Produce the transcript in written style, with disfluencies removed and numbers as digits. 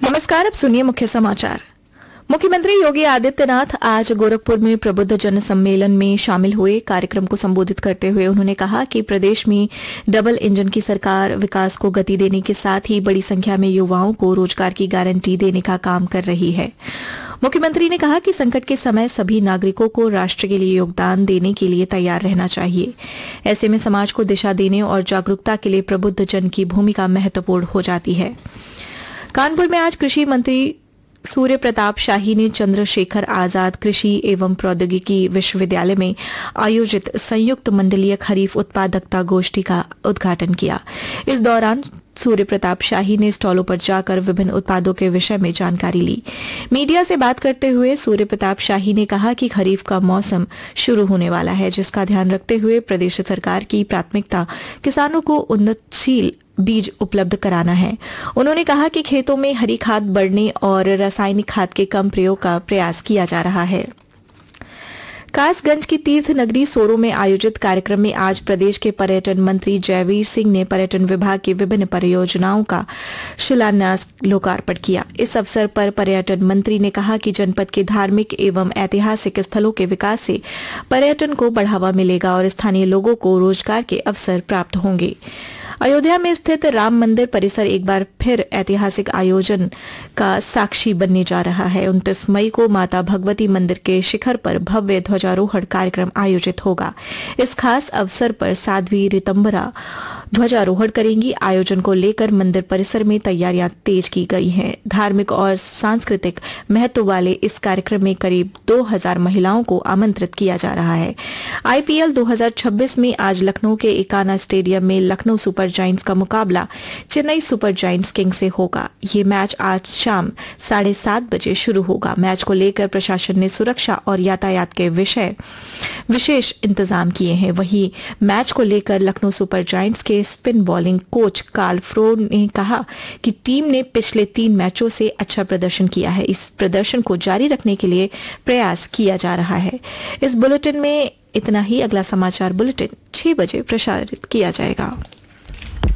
नमस्कार, अब सुनिए मुख्य समाचार। मुख्यमंत्री योगी आदित्यनाथ आज गोरखपुर में प्रबुद्ध जन सम्मेलन में शामिल हुए। कार्यक्रम को संबोधित करते हुए उन्होंने कहा कि प्रदेश में डबल इंजन की सरकार विकास को गति देने के साथ ही बड़ी संख्या में युवाओं को रोजगार की गारंटी देने का काम कर रही है। मुख्यमंत्री ने कहा कि संकट के समय सभी नागरिकों को राष्ट्र के लिए योगदान देने के लिए तैयार रहना चाहिए। ऐसे में समाज को दिशा देने और जागरूकता के लिए प्रबुद्ध जन की भूमिका महत्वपूर्ण हो जाती है। कानपुर में आज कृषि मंत्री सूर्य प्रताप शाही ने चंद्रशेखर आजाद कृषि एवं प्रौद्योगिकी विश्वविद्यालय में आयोजित संयुक्त मंडलीय खरीफ उत्पादकता गोष्ठी का उद्घाटन किया। इस दौरान सूर्य प्रताप शाही ने स्टॉलों पर जाकर विभिन्न उत्पादों के विषय में जानकारी ली। मीडिया से बात करते हुए सूर्य प्रताप शाही ने कहा कि खरीफ का मौसम शुरू होने वाला है, जिसका ध्यान रखते हुए प्रदेश सरकार की प्राथमिकता किसानों को उन्नतशील बीज उपलब्ध कराना है। उन्होंने कहा कि खेतों में हरी खाद बढ़ने और रासायनिक खाद के कम प्रयोग का प्रयास किया जा रहा है। कासगंज की तीर्थ नगरी सोरो में आयोजित कार्यक्रम में आज प्रदेश के पर्यटन मंत्री जयवीर सिंह ने पर्यटन विभाग की विभिन्न परियोजनाओं का शिलान्यास लोकार्पण किया। इस अवसर पर पर्यटन मंत्री ने कहा कि जनपद के धार्मिक एवं ऐतिहासिक स्थलों के विकास से पर्यटन को बढ़ावा मिलेगा और स्थानीय लोगों को रोजगार के अवसर प्राप्त होंगे। अयोध्या में स्थित राम मंदिर परिसर एक बार फिर ऐतिहासिक आयोजन का साक्षी बनने जा रहा है। 29 मई को माता भगवती मंदिर के शिखर पर भव्य ध्वजारोहण कार्यक्रम आयोजित होगा। इस खास अवसर पर साध्वी ऋतंबरा ध्वजारोहण करेंगी। आयोजन को लेकर मंदिर परिसर में तैयारियां तेज की गई हैं। धार्मिक और सांस्कृतिक महत्व वाले इस कार्यक्रम में करीब 2000 महिलाओं को आमंत्रित किया जा रहा है। आईपीएल 2026 में आज लखनऊ के एकाना स्टेडियम में लखनऊ सुपर जायंट्स का मुकाबला चेन्नई सुपर जायंट्स किंग्स से होगा। ये मैच आज शाम 7:30 बजे शुरू होगा। मैच को लेकर प्रशासन ने सुरक्षा और यातायात के विशेष इंतजाम किए हैं। वहीं मैच को लेकर लखनऊ सुपर जायंट्स के स्पिन बॉलिंग कोच कार्ल फ्रो ने कहा कि टीम ने पिछले 3 मैचों से अच्छा प्रदर्शन किया है। इस प्रदर्शन को जारी रखने के लिए प्रयास किया जा रहा है। इस बुलेटिन में इतना ही। अगला समाचार बुलेटिन 6 बजे प्रसारित किया जाएगा।